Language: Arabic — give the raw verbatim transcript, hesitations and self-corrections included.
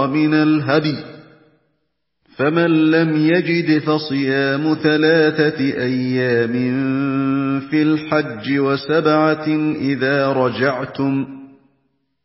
مِنَ الْهَدْيِ ۖ فَمَن لَّمْ يَجِدْ فَصِيَامُ ثَلَاثَةِ أَيَّامٍ فِي الْحَجِّ وَسَبْعَةٍ إِذَا رَجَعْتُمْ ۗ